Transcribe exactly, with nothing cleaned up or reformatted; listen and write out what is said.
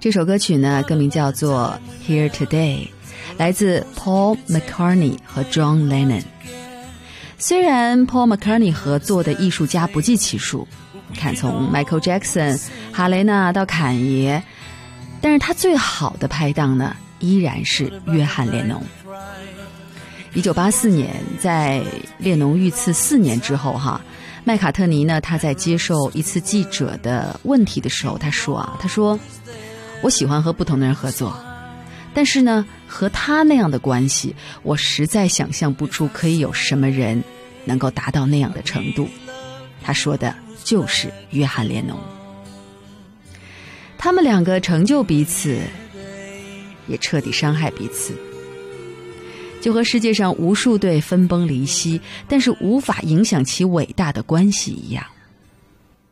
这首歌曲呢，歌名叫做 Here Today， 来自 Paul McCartney 和 John Lennon。 虽然 Paul McCartney 合作的艺术家不计其数，看从 Michael Jackson、 哈雷娜到坎爷，但是他最好的拍档呢依然是约翰列侬。一九八四年，在列侬遇刺四年之后哈，麦卡特尼呢，他在接受一次记者的问题的时候，他说啊，他说我喜欢和不同的人合作，但是呢，和他那样的关系，我实在想象不出可以有什么人能够达到那样的程度。他说的就是约翰列侬。他们两个成就彼此，也彻底伤害彼此，就和世界上无数对分崩离析但是无法影响其伟大的关系一样。